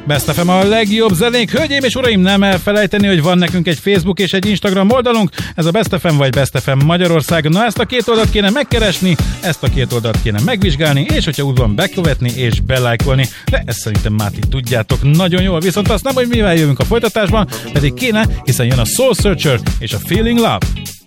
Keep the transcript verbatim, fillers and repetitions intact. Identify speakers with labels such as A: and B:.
A: Best ef em a legjobb zenék. Hölgyeim és uraim, nem elfelejteni, hogy van nekünk egy Facebook és egy Instagram oldalunk. Ez a Best ef em vagy Best ef em Magyarország. Na, ezt a két oldalt kéne megkeresni, ezt a két oldalt kéne megvizsgálni, és hogyha úgy van, bekövetni és belájkolni. De ezt szerintem már ti tudjátok nagyon jól. Viszont azt nem, hogy mivel jövünk a folytatásban, pedig kéne, hiszen jön a Soul Searcher és a Feeling Love.